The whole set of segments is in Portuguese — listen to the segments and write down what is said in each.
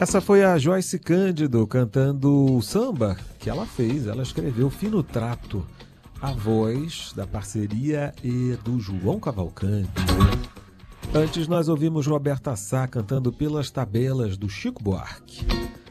Essa foi a Joyce Cândido cantando o samba que ela fez. Ela escreveu Fino Trato, a voz da parceria e do João Cavalcante. Antes nós ouvimos Roberta Sá cantando Pelas Tabelas, do Chico Buarque.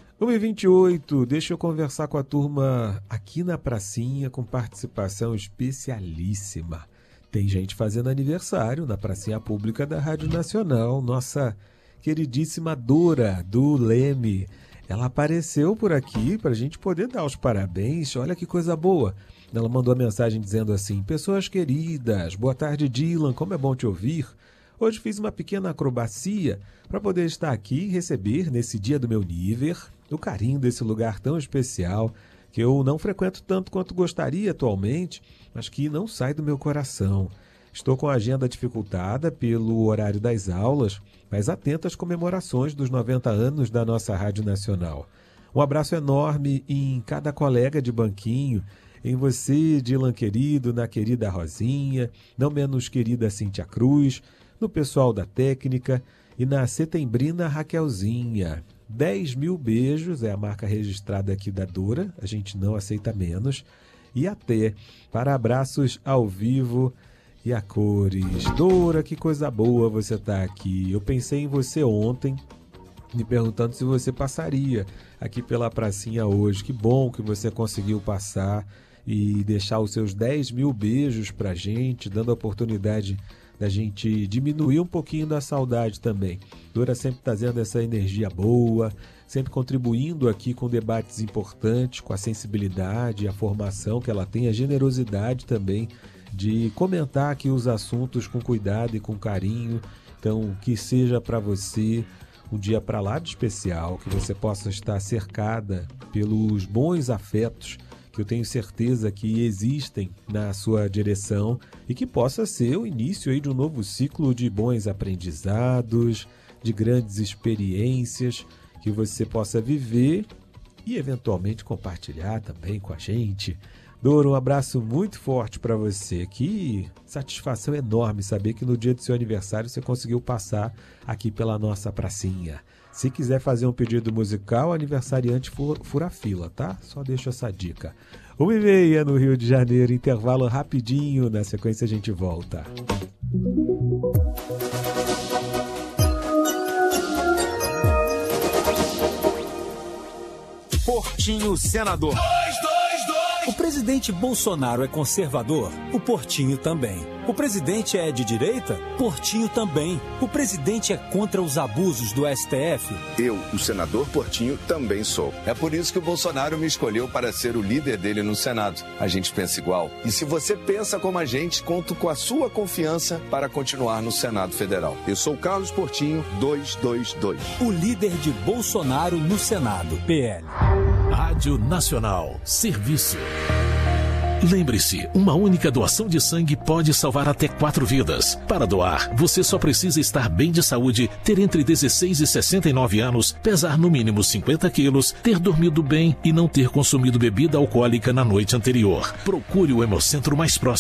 1h28, deixa eu conversar com a turma aqui na pracinha com participação especialíssima. Tem gente fazendo aniversário na pracinha pública da Rádio Nacional. Nossa queridíssima Dora do Leme. Ela apareceu por aqui para a gente poder dar os parabéns. Olha que coisa boa. Ela mandou a mensagem dizendo assim: pessoas queridas, boa tarde, Dylan, como é bom te ouvir. Hoje fiz uma pequena acrobacia para poder estar aqui e receber, nesse dia do meu nível, o carinho desse lugar tão especial que eu não frequento tanto quanto gostaria atualmente, mas que não sai do meu coração. Estou com a agenda dificultada pelo horário das aulas, mas atento às comemorações dos 90 anos da nossa Rádio Nacional. Um abraço enorme em cada colega de banquinho, em você, Dylan querido, na querida Rosinha, não menos querida Cíntia Cruz, no pessoal da técnica e na setembrina Raquelzinha. 10 mil beijos é a marca registrada aqui da Dora, a gente não aceita menos. E até para abraços ao vivo e a cores. Dora, que coisa boa você tá aqui. Eu pensei em você ontem, me perguntando se você passaria aqui pela pracinha hoje. Que bom que você conseguiu passar e deixar os seus 10 mil beijos pra gente, dando a oportunidade da gente diminuir um pouquinho da saudade também. Dora sempre trazendo essa energia boa, sempre contribuindo aqui com debates importantes, com a sensibilidade, a formação que ela tem, a generosidade também de comentar aqui os assuntos com cuidado e com carinho. Então, que seja para você um dia para lá de especial, que você possa estar cercada pelos bons afetos que eu tenho certeza que existem na sua direção e que possa ser o início aí de um novo ciclo de bons aprendizados, de grandes experiências que você possa viver e eventualmente compartilhar também com a gente. Dora, um abraço muito forte para você. Que satisfação enorme saber que no dia do seu aniversário você conseguiu passar aqui pela nossa pracinha. Se quiser fazer um pedido musical, aniversariante fura fila, tá? Só deixo essa dica. 1h30 no Rio de Janeiro, intervalo rapidinho, na sequência a gente volta. Portinho Senador. O presidente Bolsonaro é conservador? O Portinho também. O presidente é de direita? Portinho também. O presidente é contra os abusos do STF? Eu, o senador Portinho, também sou. É por isso que o Bolsonaro me escolheu para ser o líder dele no Senado. A gente pensa igual. E se você pensa como a gente, conto com a sua confiança para continuar no Senado Federal. Eu sou Carlos Portinho, 222. O líder de Bolsonaro no Senado. PL. Rádio Nacional. Serviço. Lembre-se, uma única doação de sangue pode salvar até 4 vidas. Para doar, você só precisa estar bem de saúde, ter entre 16 e 69 anos, pesar no mínimo 50 quilos, ter dormido bem e não ter consumido bebida alcoólica na noite anterior. Procure o Hemocentro mais próximo.